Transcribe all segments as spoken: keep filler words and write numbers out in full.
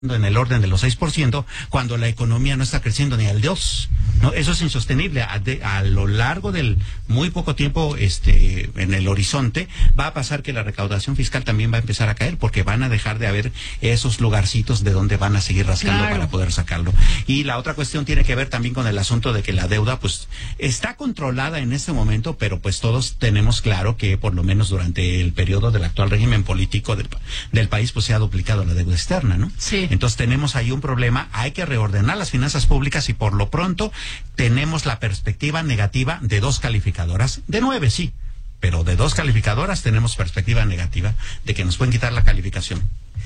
en el orden de los seis por ciento cuando la economía no está creciendo ni al dos, ¿no? Eso es insostenible. A, de, a lo largo del muy poco tiempo este en el horizonte va a pasar que la recaudación fiscal también va a empezar a caer porque van a dejar de haber esos lugarcitos de donde van a seguir rascando claro. para poder sacarlo. Y la otra cuestión tiene que ver también con el asunto de que la deuda pues está controlada en este momento, pero pues todos tenemos claro que por lo menos durante el periodo del actual régimen político del, del país pues se ha duplicado la deuda externa, ¿no? Sí. Entonces tenemos ahí un problema, hay que reordenar las finanzas públicas y por lo pronto tenemos la perspectiva negativa de dos calificadoras, de nueve sí, pero de dos calificadoras tenemos perspectiva negativa de que nos pueden quitar la calificación.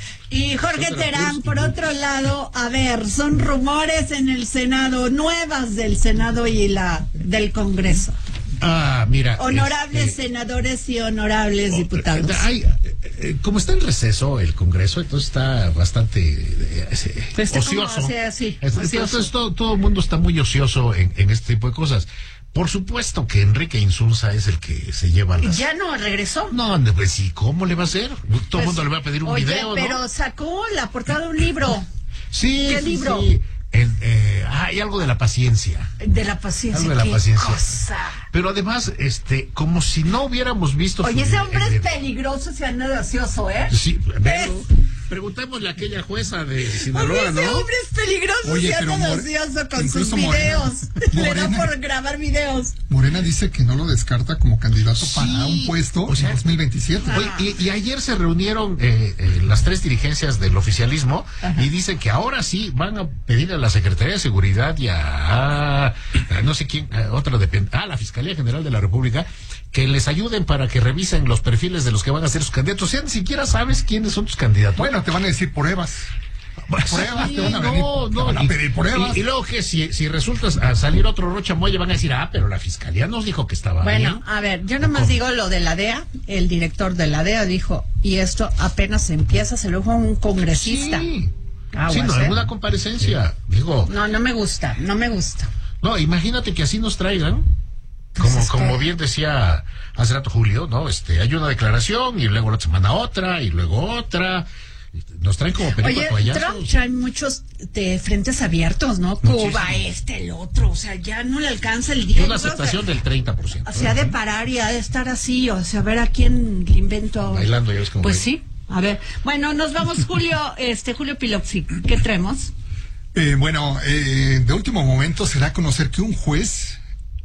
Y Jorge Terán, por otro lado, a ver, son rumores en el Senado, nuevas del Senado y la del Congreso. Ah, mira. Honorables este, senadores y honorables oh, diputados. Hay, eh, como está en receso el Congreso, entonces está bastante eh, está ocioso. Como, o sea, sí, es, ocioso. Entonces todo, todo el mundo está muy ocioso en, en este tipo de cosas. Por supuesto que Enrique Insunza es el que se lleva las... ¿Ya no regresó? No, pues sí, ¿cómo le va a hacer? Todo el pues, mundo le va a pedir un oye, video, pero ¿no? sacó la portada de un libro. Sí, ¿Qué sí, libro? Sí. El, eh, ah, hay algo de la paciencia. De la paciencia. Algo de la ¿Qué paciencia. cosa? Pero además, este, como si no hubiéramos visto. Oye, su, ese hombre eh, es peligroso, se anda de ocioso, ¿eh? Sí, pero, es... preguntémosle a aquella jueza de Sinaloa, Oye, ese ¿no? hombre es peligroso, Oye, se anda More... de ocioso con sus Morena, videos. Morena, Le da por grabar videos. Morena dice que no lo descarta como candidato sí, para un puesto o sea, en dos mil veintisiete. Ah. Oye, y, y ayer se reunieron eh, eh, las tres dirigencias del oficialismo Ajá. y dicen que ahora sí van a pedir a la Secretaría de Seguridad y a, a no sé quién, a otra depende, a la Fiscalía General de la República que les ayuden para que revisen los perfiles de los que van a ser sus candidatos. O sea, ni siquiera sabes quiénes son tus candidatos. Bueno, te van a decir pruebas. Pruebas, sí, te van a venir, no, no, te van a pedir pruebas. Y, y luego que si, si resulta a salir otro Rocha Moya van a decir, ah, pero la Fiscalía nos dijo que estaba bueno, bien. A ver, yo nomás digo lo de la D E A, el director de la D E A dijo, y esto apenas empieza, se lo dijo a un congresista. Sí, Aguas, sí no, ¿eh? es una comparecencia, digo. No, no me gusta, no me gusta. No, imagínate que así nos traigan. Como, pues como bien decía hace rato Julio, ¿no? Este, hay una declaración y luego la semana otra y luego otra. Nos traen como película Oye, payasos. Trump trae muchos de frentes abiertos, ¿no? Muchísimo. Cuba, este, el otro, o sea, ya no le alcanza el día. Una aceptación del treinta por ciento. O sea, de parar y ha de estar así, o sea, a ver a quién le invento. Bailando, ya ves como. Pues sí, a ver. Bueno, nos vamos, Julio, este, Julio Pilopsi, ¿qué traemos? Eh, bueno, eh, de último momento se da a conocer que un juez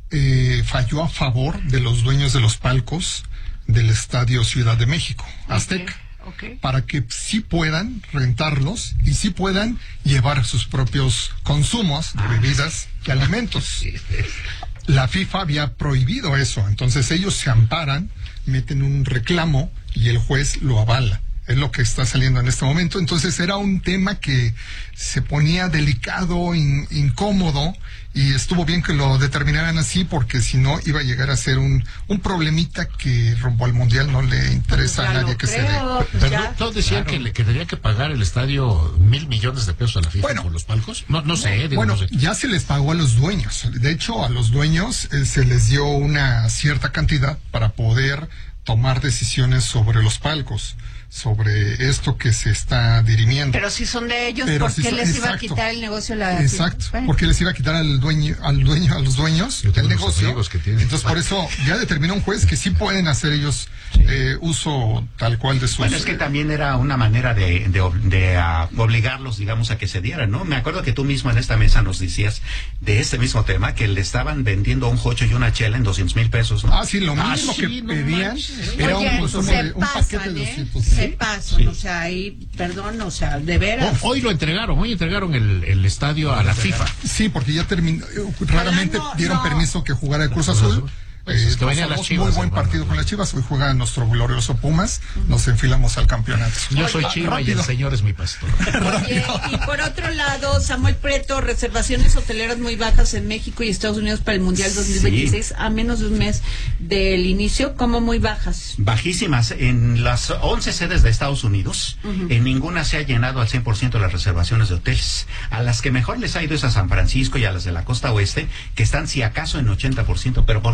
eh, falló a favor de los dueños de los palcos del Estadio Ciudad de México, Azteca. Okay. Okay. Para que sí puedan rentarlos y sí puedan llevar sus propios consumos de bebidas y alimentos. La FIFA había prohibido eso, entonces ellos se amparan, meten un reclamo y el juez lo avala. Es lo que está saliendo en este momento. Entonces era un tema que se ponía delicado, in, incómodo, y estuvo bien que lo determinaran así, porque si no iba a llegar a ser un, un problemita que rumbo al Mundial no le interesa ya a nadie que creo, se dé. pues Pero no, todos decían claro. que, le, que tenía que pagar el estadio mil millones de pesos a la FIFA bueno, por los palcos. No, no sé. Digo, bueno, no sé. ya se les pagó a los dueños. De hecho, a los dueños eh, se les dio una cierta cantidad para poder tomar decisiones sobre los palcos, sobre esto que se está dirimiendo. Pero si son de ellos, Pero ¿por qué si son, les exacto, iba a quitar el negocio la Exacto, bueno. porque les iba a quitar al dueño, al dueño, a los dueños del negocio. Que tienen. Entonces por eso ya determinó un juez que sí pueden hacer ellos sí. eh, uso tal cual de sus... Bueno, es que también era una manera de, de, de uh, obligarlos, digamos, a que se dieran, ¿no? Me acuerdo que tú mismo en esta mesa nos decías de este mismo tema, que le estaban vendiendo un jocho y una chela en doscientos mil pesos, ¿no? Ah, sí, lo mínimo ah, sí, que no pedían manches, era Oye, un consumo se de un pasan, paquete de ¿eh? doscientos. Se ¿sí? pasan, sí. O sea, ahí, perdón, o sea, de veras. Oh, hoy lo entregaron, hoy entregaron el, el estadio a la FIFA. Sí, porque ya terminó, raramente no, dieron no. permiso que jugara el Cruz Azul. Pues es que venía las Chivas, muy buen hermano. partido con las Chivas. Hoy juega nuestro glorioso Pumas. Nos enfilamos al campeonato. Yo soy Chiva rápido. Y el señor es mi pastor. Oye, y por otro lado, Samuel Preto, reservaciones hoteleras muy bajas en México y Estados Unidos para el Mundial dos mil veintiséis, sí. a menos de un mes del inicio, ¿cómo muy bajas? Bajísimas. En las once sedes de Estados Unidos, uh-huh. en ninguna se ha llenado al cien por ciento las reservaciones de hoteles. A las que mejor les ha ido es a San Francisco y a las de la costa oeste, que están si acaso en ochenta por ciento. Pero, por ejemplo, si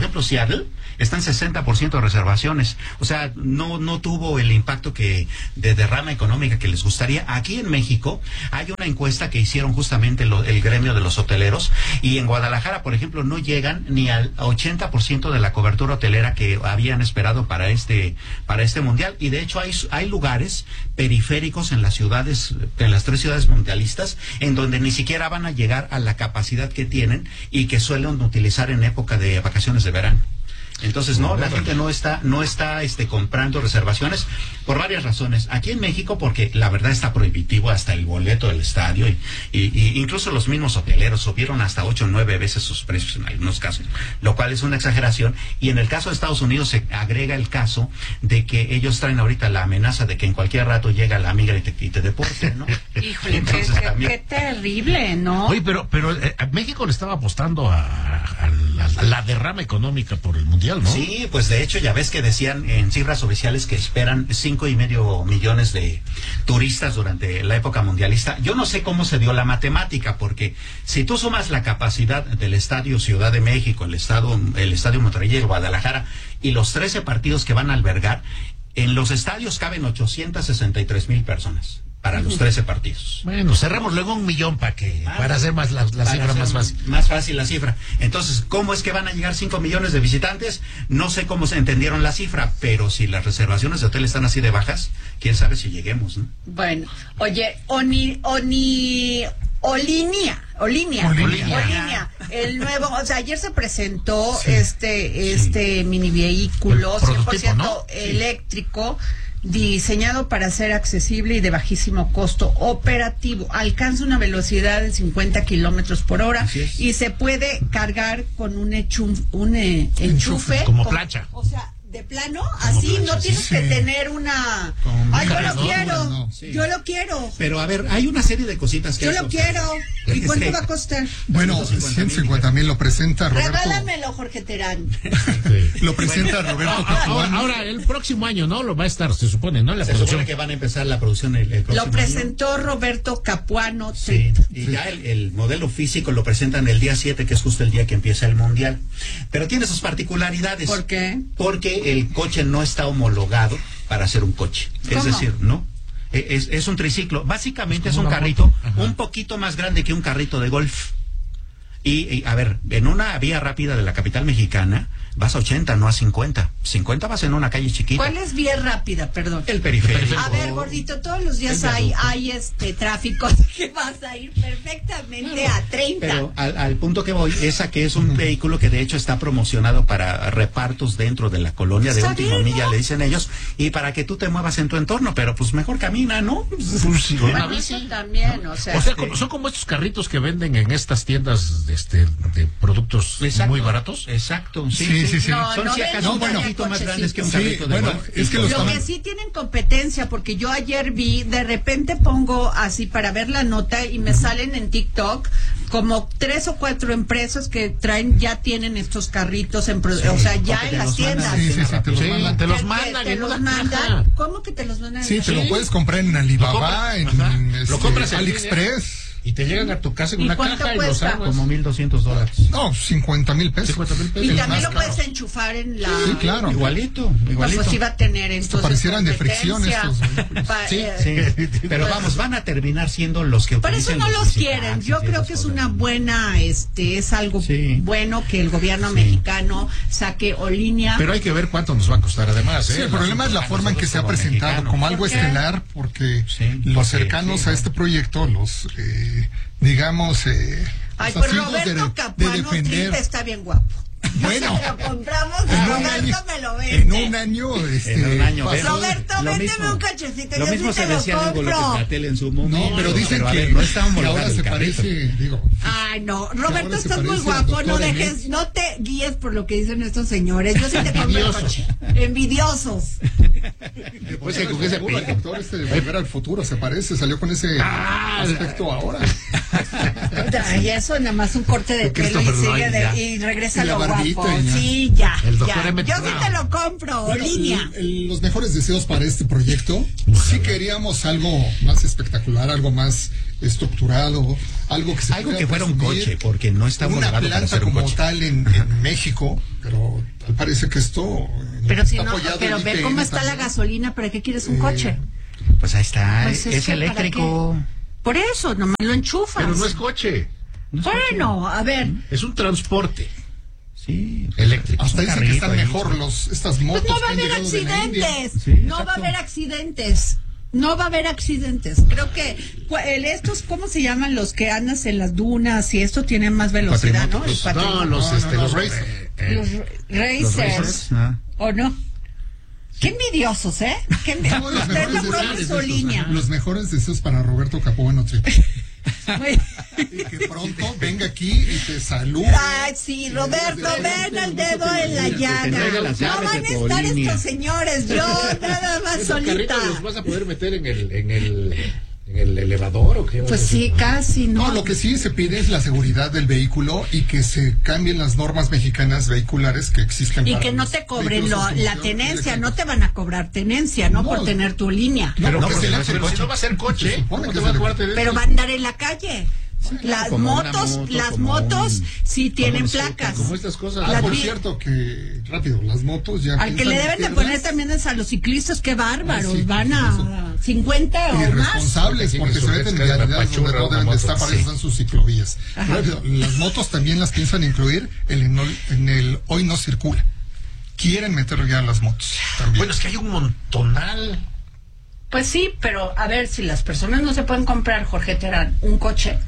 Seattle está en sesenta por ciento de reservaciones. O sea, no, no tuvo el impacto que de derrama económica que les gustaría. Aquí en México hay una encuesta que hicieron justamente lo, el gremio de los hoteleros, y en Guadalajara, por ejemplo, no llegan ni al ochenta por ciento de la cobertura hotelera que habían esperado para este, para este mundial. Y de hecho hay, hay lugares periféricos en las ciudades, en las tres ciudades mundialistas, en donde ni siquiera van a llegar a la capacidad que tienen y que suelen utilizar en época de vacaciones de verano. Entonces, no, la gente no está, no está este, comprando reservaciones por varias razones. Aquí en México, porque la verdad está prohibitivo hasta el boleto del estadio, y, y, y incluso los mismos hoteleros subieron hasta ocho o nueve veces sus precios en algunos casos, lo cual es una exageración. Y en el caso de Estados Unidos se agrega el caso de que ellos traen ahorita la amenaza de que en cualquier rato llega la migra y te, y te deporte, ¿no? Híjole, qué, qué, qué terrible, ¿no? Oye, pero, pero eh, México le estaba apostando a, a, la, a la derrama económica por el mundial, ¿no? Sí, pues de hecho ya ves que decían en cifras oficiales que esperan cinco y medio millones de turistas durante la época mundialista. Yo no sé cómo se dio la matemática, porque si tú sumas la capacidad del Estadio Ciudad de México, el estado, el Estadio Monterrey y Guadalajara, y los trece partidos que van a albergar, en los estadios caben ochocientas sesenta y tres mil personas para los trece partidos. Bueno, cerramos luego un millón para que ah, para hacer más la, la cifra más fácil. Más fácil la cifra. Entonces, ¿cómo es que van a llegar cinco millones de visitantes? No sé cómo se entendieron la cifra, pero si las reservaciones de hotel están así de bajas, quién sabe si lleguemos, ¿no? Bueno, oye, Oni, Oni, Olinia, Olinia, Olinia. Olinia, el nuevo, o sea, ayer se presentó sí. este, este sí. mini vehículo cien por ciento ¿no? eléctrico. Sí. Diseñado para ser accesible y de bajísimo costo operativo. Alcanza una velocidad de cincuenta kilómetros por hora y se puede cargar con un, echum, un eh, enchufe. Como, como plancha. O sea, de plano, así plancha, no tienes sí, que sí. tener una... Como Ay, yo lo no, quiero, no. Sí. yo lo quiero. Pero a ver, hay una serie de cositas que... Yo lo quiero. ¿Y cuánto este, va a costar? Bueno, ciento cincuenta mil lo presenta Roberto. Regálamelo, Jorge Terán. Sí. Lo presenta Roberto ahora, ahora, el próximo año, ¿no? Lo va a estar, se supone, ¿no? La se producción. supone que van a empezar la producción el, el próximo Lo presentó año. Roberto Capuano. Sí, y ya el, el modelo físico lo presentan el día siete, que es justo el día que empieza el Mundial. Pero tiene sus particularidades. ¿Por qué? Porque el coche no está homologado para ser un coche. ¿Cómo? Es decir, ¿no? Es, es un triciclo. Básicamente es, es un carrito un poquito más grande que un carrito de golf. Y, y, a ver, en una vía rápida de la capital mexicana vas a ochenta, no a cincuenta. cincuenta vas en una calle chiquita. ¿Cuál es vía rápida, perdón? El periférico. A ver, gordito, todos los días hay, hay este tráfico que vas a ir perfectamente claro, a treinta. Pero al, al punto que voy es a que es un vehículo que de hecho está promocionado para repartos dentro de la colonia de última milla, ¿no? Le dicen ellos, y para que tú te muevas en tu entorno, pero pues mejor camina, ¿no? Pues sí, con una bueno, bici. eso también, ¿no? O sea, o sea este... como, son como estos carritos que venden en estas tiendas de, este, de productos exacto, muy baratos. Exacto, sí, sí, sí. sí. No, son no si acaso no, un bueno, poquito más grandes que un sí, carrito de bueno, golf. es que Lo estaban... que sí tienen competencia, porque yo ayer vi, de repente pongo así para ver la nota y me salen en TikTok como tres o cuatro empresas que traen, ya tienen estos carritos, en, sí, o sea, ya en las tiendas. Sí, sí, sí, te los sí, mandan. te los Te, mandan. te, te los una mandan. caja. ¿Cómo que te los mandan? Sí, te ¿Sí? lo puedes comprar en Alibaba, lo compras, en este, lo compras en AliExpress. Y te llegan a tu casa en ¿Y una cuánto caja y cuesta? los armas. Como mil doscientos dólares. No, cincuenta mil pesos. cincuenta mil pesos. Y el también más lo puedes caro. enchufar en la... Sí, claro. Igualito, igualito. No, pues iba a tener entonces parecieran de fricción estos. Pa, Sí, eh, sí. Pero vamos, van a terminar siendo los que Por eso utilicen no los quieren. visitantes Yo y creo esas que es cosas, una ¿no? buena, este, es algo Sí. bueno que el gobierno Sí. mexicano saque Olinia. Pero hay que ver cuánto nos va a costar además. Sí, ¿eh? el problema es la forma en que se ha como presentado mexicano. como algo ¿Por qué? estelar, porque Sí, los porque, cercanos sí, a ¿no? este proyecto, los, eh, digamos, eh, Ay, los pues asiduos de, Roberto de Capuano defender. Trita está bien guapo. Bueno, Se lo compramos y en un Roberto año, me lo vende. en un año, este, En un año, pasó- pero- Roberto, Lo véndeme mismo. un cachecito. Lo yo mismo sí se te lo decía de compro. López-Gatell en su momento. No, pero dicen a que, ver, no está que homologado ahora el se carrito. parece, digo, Ay, no, Roberto, ahora se estás muy parece al guapo, no doctor dejes, Emmett. no te guíes por lo que dicen estos señores. Yo sí te compro el Envidiosos. coche. Envidiosos. Pues que con ese seguro, el pelo. doctor este de Volver al Futuro se parece, salió con ese Ah, aspecto ahora. Ay, eso nada más un corte de pelo y Christopher sigue Lloyd, de, ya. y regresa Y la lo barbita guapo. y ya. Sí, ya. El doctor ya. Emmett Yo sí Brown. te lo compro, Bueno, línea. el- el- los mejores deseos para este proyecto. Sí queríamos algo más espectacular, algo más estructurado, algo que se Algo pudiera que fuera un presumir. coche, porque no está una homologado para planta ser un como coche. tal en, en México, pero tal parece que esto pero si no, apoyado pero en ve I P M cómo está también. la gasolina, ¿para qué quieres un Eh, coche? Pues ahí está, Pues es es que, eléctrico. Por eso, nomás lo enchufas. Pero no es coche, Bueno, a ver, es un transporte Sí, eléctrico. Hasta un dicen que están carrito ahí, mejor sí. los estas motos pues no va a que han haber llegado de la India. accidentes. Sí, no va a exacto. haber accidentes. No va a haber accidentes. Creo que cu- el- estos, ¿cómo se llaman los que andas en las dunas? Y esto tiene más velocidad, ¿no? El Los- no, cuatrimoto. los, No, este, no, los no, racers. eh, eh, Los Los racers. racers, ah. ¿O no? Qué envidiosos, ¿eh? Qué envi- No, los Usted no mejores compra deseos, su estos, línea. ajá. Los mejores deseos para Roberto Capuano Tripi. Muy- Y que pronto venga aquí y te salude. Ay, sí, Roberto, ven el dedo en la llaga. traiga las No llaves van a de tu estar línea. estos señores, yo nada más ¿Esos solita. carritos los vas a poder meter en el, en el, en el elevador o qué? Pues sí, casi, ¿no? No, lo que sí se pide es la seguridad del vehículo y que se cambien las normas mexicanas vehiculares que existen. Y para que no los te cobren vehículos lo- la automoción tenencia, no eléctricos. te van a cobrar tenencia, ¿no? No. Por tener tu línea. No, Pero, porque pero, es pero, eléctrico. si no va a ser coche, Se supone ¿cómo que te es va a eléctrico. cobrar tenencia? Pero va a andar en la calle. Las como una motos, moto, las como motos un- sí tienen los- placas. como estas cosas. Ah, Las por vi- cierto, que rápido, las motos ya. Al que piensan le deben de izquierdas, poner también es a los ciclistas, qué bárbaros, Ah, sí, van sí, a cincuenta o más. irresponsables Sí, porque que se su meten en vez cae una vialidades donde pachurra no una deben de moto, estar, para sí. eso están sus ciclovías. Ajá. Rápido, las motos también las piensan incluir el en, el- en el hoy no circula. Quieren meter ya las motos también. Bueno, es que hay un montonal. Pues sí, pero a ver, si las personas no se pueden comprar, Jorge Terán, un coche,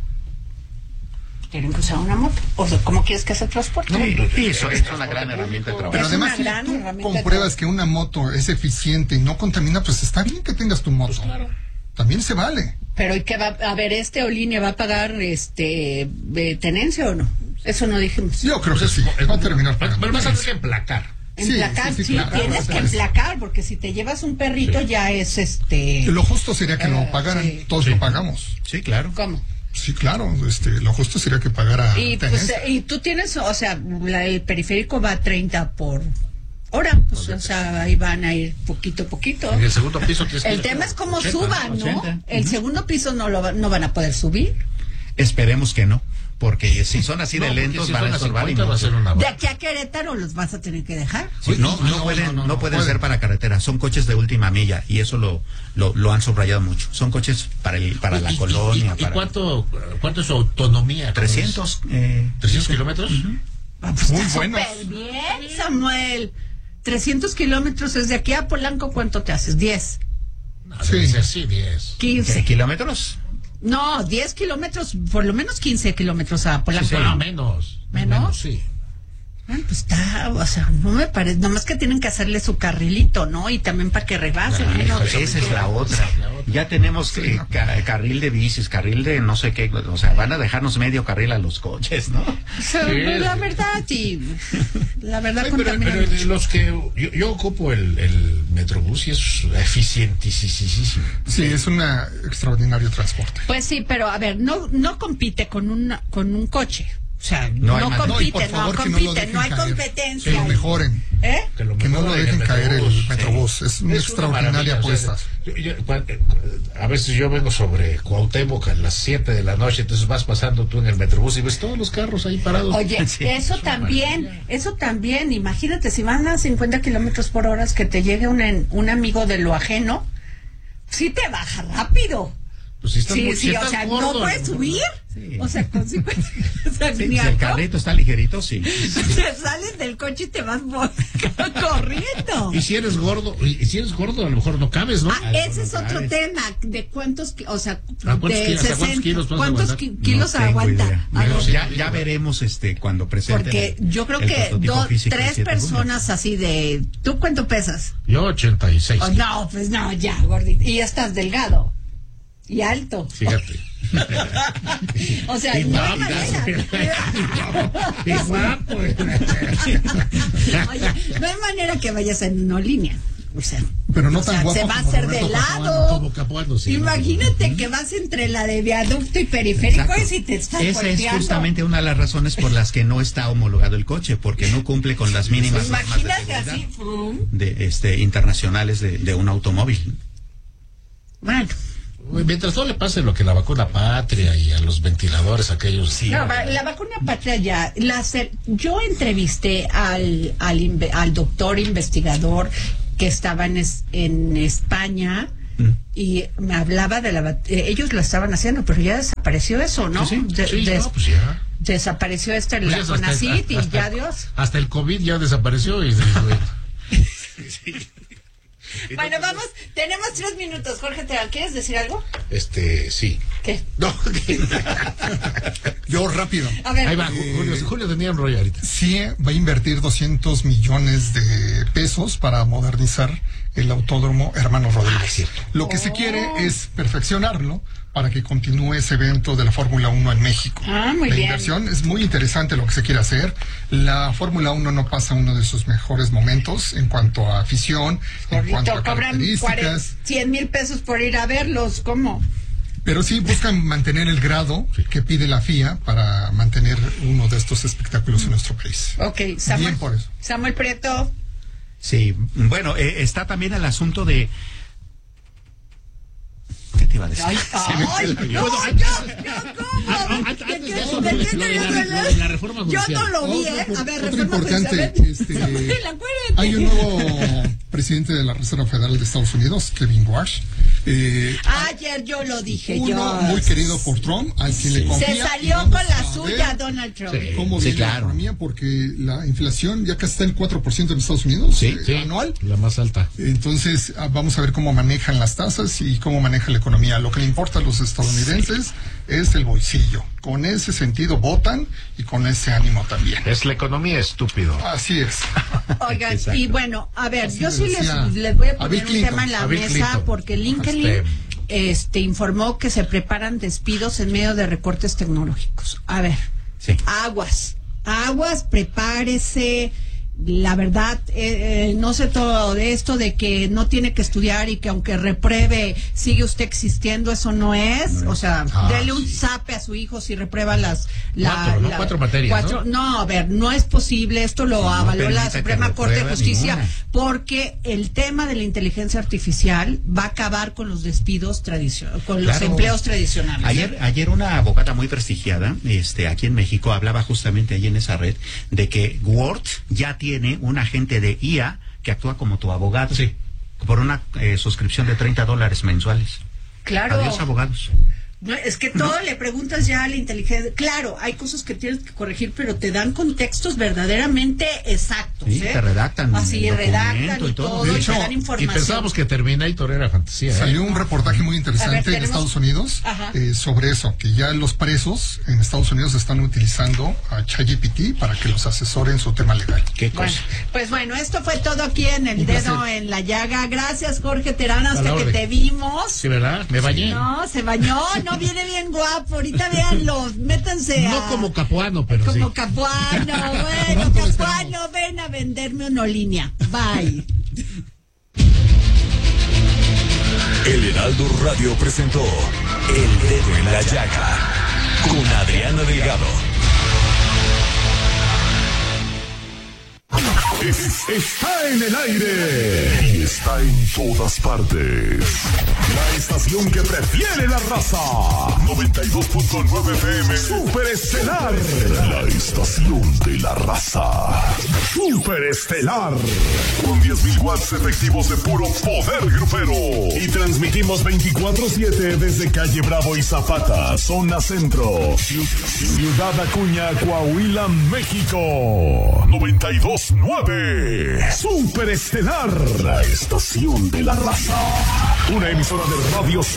tienen que usar una moto. O sea, ¿cómo quieres que se transporte? Sí, eso es una gran herramienta de trabajo. Pero es además, una si gran tú herramienta de compruebas que una moto es eficiente y no contamina, pues está bien que tengas tu moto. También se vale. Pero ¿y qué va a ver este o línea va a pagar este eh, tenencia o no? Eso no dijimos. Yo creo que sí. Va a terminar pagando. Pero vas a tener que emplacar. Sí, Emplacar, sí, sí, sí, claro, tienes claro, que claro. emplacar, porque si te llevas un perrito ya es este. Lo justo sería que Eh, lo pagaran. sí. Todos Sí. lo pagamos. Sí, claro. ¿Cómo? Sí, claro. Este, lo justo sería que pagara Y, pues, tenencia. eh, y tú tienes, o sea, la- el periférico va a treinta por hora, pues, o sea, ahí van a ir poquito a poquito. En el segundo piso tienes que El ir tema es cómo ochenta, suban, ¿no? ochenta. El segundo piso no lo va- no van a poder subir. Esperemos que no, porque si son así No, de porque lentos si van a son a estorbar y cincuenta va a mucho. ser una De barra. aquí a Querétaro los vas a tener que dejar. Sí, no, no, no, pueden, no, no, no, no pueden pueden. ser para carretera, son coches de última milla y eso lo, lo, lo han subrayado mucho. Son coches para el, para la ¿Y- y- colonia. ¿Y, para cuánto, cuánto es su autonomía? trescientos. Eh, ¿trescientos kilómetros? Ah, pues Muy está buenos. súper bien, Samuel. trescientos kilómetros es de aquí a Polanco, ¿cuánto te haces? diez, No, debe Sí. ser, sí, diez. quince. ¿qué, kilómetros? No, diez kilómetros, por lo menos quince kilómetros a Polanco. Sí, no, menos. ¿Menos? Sí. Bueno, pues está, o sea, no me parece, nomás que tienen que hacerle su carrilito, ¿no? Y también para que rebasen. Ah, ¿no? híjole, Esa es la otra. La otra. Ya tenemos eh, ca- carril de bicis, carril de no sé qué, o sea, van a dejarnos medio carril a los coches, ¿no? O sea, Sí, la sí. verdad, y la verdad Ay, pero, contamina pero mucho. los que yo, yo ocupo el, el Metrobús y es eficientísimo. Sí, es un extraordinario transporte. Pues sí, pero a ver, no no compite con un con un coche. O sea, No no, hay man- No, y por compite, no, favor que no lo compite, dejen no hay caer. competencia. Que lo mejoren. ¿Eh? Que no lo mejoren dejen el caer el Metrobús. Metrobús. Es una extraordinaria maravilla, o sea, apuesta. yo- yo- cuan- eh, a veces yo vengo sobre Cuauhtémoc a las siete de la noche, entonces vas pasando tú en el Metrobús y ves todos los carros ahí parados. Oye, Sí, eso es una también, maravilla. eso también, imagínate, si van a cincuenta kilómetros por hora, que te llegue un, en- un amigo de lo ajeno, sí te baja rápido. Pues si estás Sí, muy- sí, si o estás sea, gordo, no puedes subir. Sí. O sea, con cincuenta, o sea, Sí, ni si a el co- carrito está ligerito, sí. te sales del coche y te vas por- corriendo. Y si eres gordo, y si eres gordo a lo mejor no cabes, ¿no? Ah, ese es otro tema, de cuántos, ki- o sea, ¿A cuántos de kilos- a cuántos sesenta, kilos puedes ¿cuántos aguantar? ki- kilos No tengo aguanta? idea. A Pero ver, ya, ya veremos este cuando presenten. porque el- yo creo el que prototipo dos, físico tres de siete personas así de, ¿tú cuánto pesas? Yo ochenta y seis. Oh, no, pues no, ya, gordito. Y ya estás delgado. Y alto. Fíjate. O sea, Y no hay guapo. manera. Qué guapo. Oye, no hay manera que vayas en una línea. O sea, Pero no o tan sea, guapo se va a como hacer de Roberto lado. Como Capuano, sí. Imagínate que vas entre la de viaducto y periférico Exacto. y si te estás Esa es volteando. justamente una de las razones por las que no está homologado el coche, porque no cumple con las mínimas normas de Imagínate seguridad así. frum. de este internacionales de, de un automóvil. Bueno, Mientras no le pase lo que la vacuna patria y a los ventiladores aquellos. Sí, no, la vacuna patria ya. La, yo entrevisté al, al, al doctor investigador que estaba en, en España mm. y me hablaba de la... Ellos lo estaban haciendo, pero ya desapareció eso, ¿no? Sí, sí, de, sí de, no, pues ya. Desapareció esto en pues la CONACYT y ya Dios. Hasta el COVID ya desapareció y... sí. Bueno, vamos, tenemos tres minutos. Jorge Terán, ¿quieres decir algo? Este, sí. ¿Qué? No, yo rápido. A ver. Ahí va, Julio, Julio tenía un rollo ahorita. C I E va a invertir doscientos millones de pesos para modernizar el autódromo Hermanos Rodríguez. Ah, Lo que oh. se quiere es perfeccionarlo para que continúe ese evento de la Fórmula uno en México. Ah, muy la bien. inversión es muy interesante lo que se quiere hacer. La Fórmula uno no pasa uno de sus mejores momentos en cuanto a afición, Corrito, en cuanto a características. cien mil pesos por ir a verlos, ¿cómo? Pero sí buscan mantener el grado que pide la F I A para mantener uno de estos espectáculos mm. en nuestro país. Ok, Samuel. Bien por eso. Samuel Prieto. Sí, bueno, eh, está también el asunto de... ¿Qué te iba a decir? Ay, ay, no, yo, yo, ¿cómo? Antes de eso, de la reforma judicial. Yo no lo vi, ¿eh? A ver, otro reforma importante, judicial. este, hay un nuevo presidente de la Reserva Federal de Estados Unidos, Kevin Warsh. Eh, Ayer yo lo dije, uno yo. muy querido por Trump, al quien sí. le confía. Se salió con la suya, Donald Trump. Sí, ¿Cómo sí, viene claro. la economía? Porque la inflación ya casi está en cuatro por ciento en Estados Unidos sí, eh, sí, anual. La más alta. Entonces, vamos a ver cómo manejan las tasas y cómo maneja la economía. Lo que le importa a los estadounidenses sí. es el bolsillo. Con ese sentido votan y con ese ánimo también. Es la economía, estúpido. Así es. Oigan, Exacto. y bueno, a ver, Así yo sí les, les voy a poner a un Clinton, tema en la mesa Clinton. porque LinkedIn este, informó que se preparan despidos en medio de recortes tecnológicos. A ver, sí. aguas, aguas, prepárese. La verdad, eh, eh, no sé todo de esto de que no tiene que estudiar y que aunque repruebe sigue usted existiendo, eso no es. No, o sea, ah, dele un sí. zape a su hijo si reprueba las la, cuatro, ¿no? la, cuatro materias. Cuatro, ¿no? no, a ver, no es posible. Esto lo no, avaló la Suprema Corte de Justicia ninguna. porque el tema de la inteligencia artificial va a acabar con los despidos tradicionales, con los claro. empleos tradicionales. Ayer, ayer una abogada muy prestigiada, este, aquí en México, hablaba justamente ahí en esa red de que Word ya tiene un agente de I A que actúa como tu abogado sí. por una eh, suscripción de treinta dólares mensuales. Claro. Adiós, abogados. No, es que todo no. le preguntas ya a la inteligencia. Claro, hay cosas que tienes que corregir, pero te dan contextos verdaderamente exactos. Sí, ¿eh? te redactan. Así, redactan y todo, todo de hecho, y te dan información. Y pensábamos que Terminator era fantasía. ¿eh? Salió un reportaje muy interesante ver, en Estados Unidos eh, sobre eso, que ya los presos en Estados Unidos están utilizando a ChatGPT para que los asesoren su tema legal. ¿Qué cosa? Bueno, pues bueno, esto fue todo aquí en El un Dedo placer. en la Llaga. Gracias, Jorge Terán, hasta que te vimos. Sí, ¿verdad? Me bañé. No, se bañó, no viene bien guapo. Ahorita véanlo, métanse a... No como Capuano, pero como sí. Capuano, bueno, Capuano, ven a venderme una línea. Bye. El Heraldo Radio presentó El Dedo en la Llaga con Adriana Delgado. Es, está en el aire y está en todas partes. La estación que prefiere la raza. noventa y dos punto nueve F M. Super Estelar. La estación de la raza. Super Estelar. Con diez mil watts efectivos de puro poder grupero. Y transmitimos veinticuatro siete desde Calle Bravo y Zapata, zona centro. Ciudad Acuña, Coahuila, México. noventa y dos punto nueve. Super Estelar, la estación de la raza. Una emisora de radio